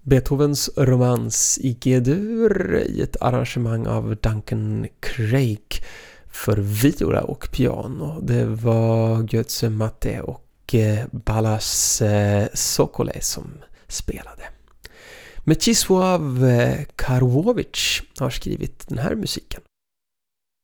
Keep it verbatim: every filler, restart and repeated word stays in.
Beethovens romans i G-dur i ett arrangemang av Duncan Craig för viola och piano. Det var Götze Matte och Balas Sokole som spelade. Mečisław Karłowicz har skrivit den här musiken.